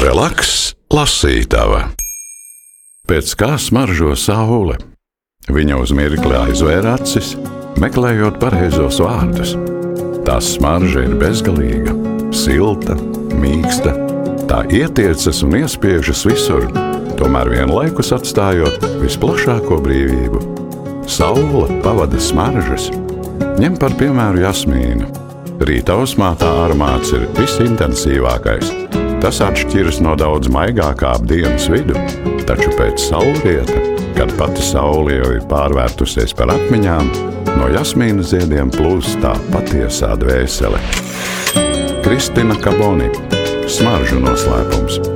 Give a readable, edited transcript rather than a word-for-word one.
Relaks lasītava. Pēc kā smaržo saule? Viņa uz mirkli aizvēra acis, meklējot pareizos vārdus. Tās smarža ir bezgalīga, silta, mīksta. Tā ietiecas un iespiežas visur, tomēr vienlaikus atstājot visplašāko brīvību. Saule pavada smaržas. Ņem par piemēru jasmīnu. Rītausmā tā aromāts ir visintensīvākais. Tas atšķiras no daudz maigākā ap dienas vidu, taču pēc saulrieta, kad pati saule jau ir pārvērtusies par atmiņām, no jasmīna ziediem plūst tā patiesā dvēsele. Kristina Kaboni, Smaržu noslēpums.